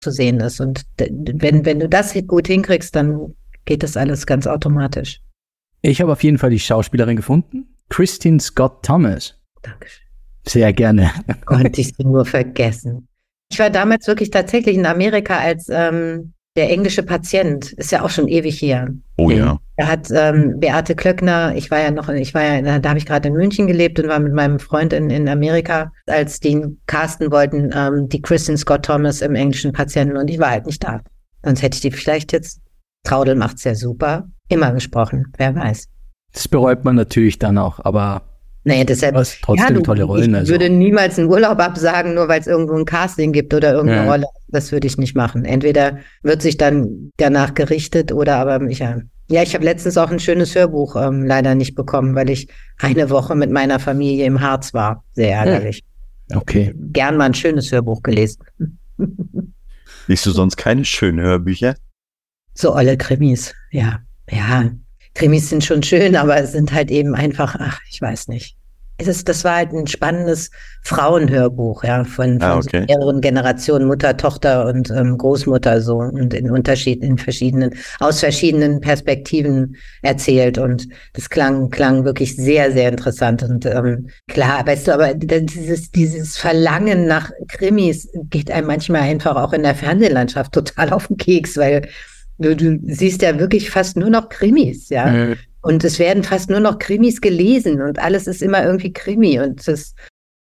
zu sehen ist. Und wenn du das gut hinkriegst, dann geht das alles ganz automatisch. Ich habe auf jeden Fall die Schauspielerin gefunden. Kristin Scott Thomas. Dankeschön. Sehr gerne. Konnte ich sie nur vergessen. Ich war damals wirklich tatsächlich in Amerika als der englische Patient. Ist ja auch schon ewig her. Oh ja. Da hat Beate Klöckner, da habe ich gerade in München gelebt und war mit meinem Freund in Amerika, als die casten wollten, die Kristin Scott Thomas im englischen Patienten, und ich war halt nicht da. Sonst hätte ich die vielleicht jetzt, Traudl macht's ja super, immer gesprochen, wer weiß. Das bereut man natürlich dann auch, aber nee, deshalb, du hast trotzdem tolle Rollen. Ich würde niemals einen Urlaub absagen, nur weil es irgendwo ein Casting gibt oder irgendeine Rolle. Das würde ich nicht machen. Entweder wird sich dann danach gerichtet oder aber ich habe letztens auch ein schönes Hörbuch leider nicht bekommen, weil ich eine Woche mit meiner Familie im Harz war. Sehr ärgerlich. Okay. Gern mal ein schönes Hörbuch gelesen. Liest du sonst keine schönen Hörbücher? So olle Krimis, ja. Ja, Krimis sind schon schön, aber es sind halt eben einfach, ich weiß nicht. Das war halt ein spannendes Frauenhörbuch, ja, von so mehreren Generationen, Mutter, Tochter und Großmutter so, und aus verschiedenen Perspektiven erzählt, und das klang wirklich sehr, sehr interessant und klar, weißt du, aber dieses Verlangen nach Krimis geht einem manchmal einfach auch in der Fernsehlandschaft total auf den Keks, weil du siehst ja wirklich fast nur noch Krimis, ja. Und es werden fast nur noch Krimis gelesen und alles ist immer irgendwie Krimi und das.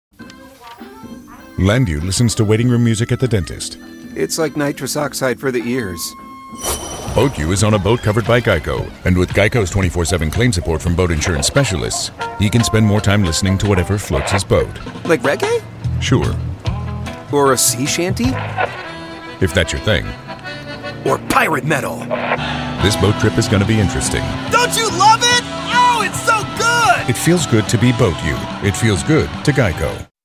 Landu listens to waiting room music at the dentist. It's like nitrous oxide for the ears. BoatU is on a boat covered by Geico. And with Geico's 24/7 claim support from boat insurance specialists, he can spend more time listening to whatever floats his boat. Like reggae? Sure. Or a sea shanty? If that's your thing. Or pirate metal. This boat trip is going to be interesting. Don't you love it? Oh, it's so good! It feels good to be BoatU. It feels good to Geico.